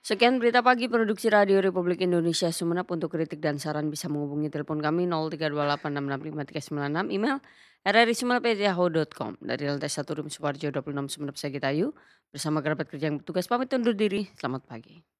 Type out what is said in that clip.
Sekian berita pagi produksi Radio Republik Indonesia Sumenep. Untuk kritik dan saran bisa menghubungi telepon kami 0328665396, email rrisumenep@yahoo.com. Dari lantai 1 Rum Suparjo 26 Sumenep Sagitayu, bersama kerabat kerja yang bertugas pamit undur diri. Selamat pagi.